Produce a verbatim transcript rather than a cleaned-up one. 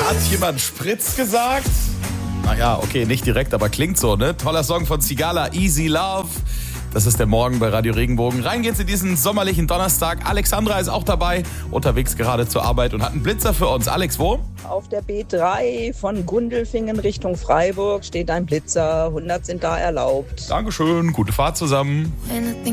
Hat jemand Spritz gesagt? Naja, okay, nicht direkt, aber klingt so, ne? Toller Song von Sigala, Easy Love. Das ist der Morgen bei Radio Regenbogen. Rein geht's in diesen sommerlichen Donnerstag. Alexandra ist auch dabei, unterwegs gerade zur Arbeit und hat einen Blitzer für uns. Alex, wo? Auf der B drei von Gundelfingen Richtung Freiburg steht ein Blitzer. hundert sind da erlaubt. Dankeschön, gute Fahrt zusammen.